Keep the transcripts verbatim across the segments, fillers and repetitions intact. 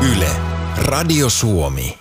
Yle, Radio Suomi.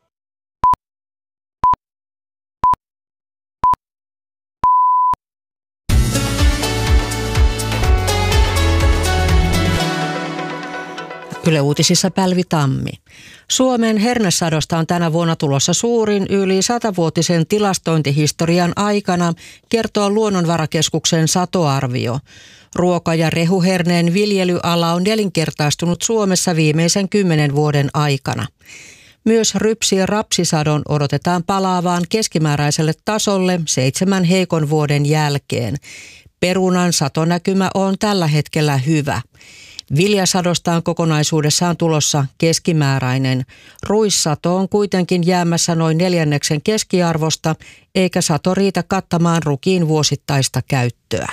Yle Uutisissa Pälvi Tammi. Suomen hernesadosta on tänä vuonna tulossa suurin yli satavuotisen tilastointihistorian aikana, kertoo Luonnonvarakeskuksen satoarvio. Ruoka- ja rehuherneen viljelyala on nelinkertaistunut Suomessa viimeisen kymmenen vuoden aikana. Myös rypsi- ja rapsisadon odotetaan palaavaan keskimääräiselle tasolle seitsemän heikon vuoden jälkeen. Perunan satonäkymä on tällä hetkellä hyvä. Viljasadosta on kokonaisuudessaan tulossa keskimääräinen. Ruissato on kuitenkin jäämässä noin neljänneksen keskiarvosta, eikä sato riitä kattamaan rukiin vuosittaista käyttöä.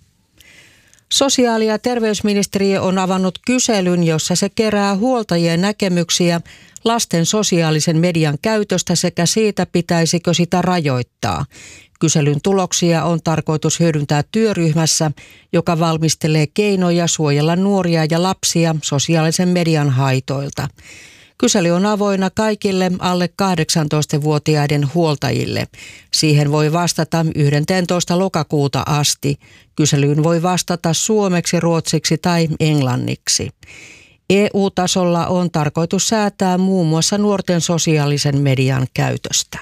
Sosiaali- ja terveysministeriö on avannut kyselyn, jossa se kerää huoltajien näkemyksiä lasten sosiaalisen median käytöstä sekä siitä, pitäisikö sitä rajoittaa. Kyselyn tuloksia on tarkoitus hyödyntää työryhmässä, joka valmistelee keinoja suojella nuoria ja lapsia sosiaalisen median haitoilta. Kysely on avoinna kaikille alle kahdeksantoistavuotiaiden huoltajille. Siihen voi vastata yhdestoista lokakuuta asti. Kyselyyn voi vastata suomeksi, ruotsiksi tai englanniksi. E U-tasolla on tarkoitus säätää muun muassa nuorten sosiaalisen median käytöstä.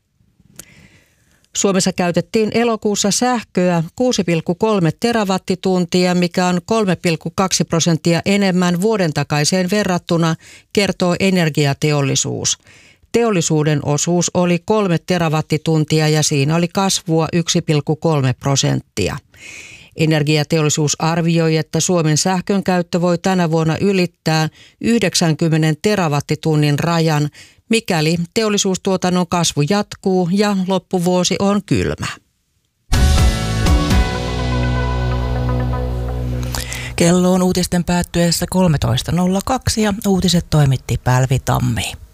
Suomessa käytettiin elokuussa sähköä kuusi pilkku kolme terawattituntia, mikä on kolme pilkku kaksi prosenttia enemmän vuoden takaiseen verrattuna, kertoo Energiateollisuus. Teollisuuden osuus oli kolme terawattituntia ja siinä oli kasvua yksi pilkku kolme prosenttia. Energiateollisuus arvioi, että Suomen sähkön käyttö voi tänä vuonna ylittää yhdeksänkymmentä terawattitunnin rajan, mikäli teollisuustuotannon kasvu jatkuu ja loppuvuosi on kylmä. Kello on uutisten päättyessä kolmetoista nolla kaksi ja uutiset toimitti Pälvi Tammi.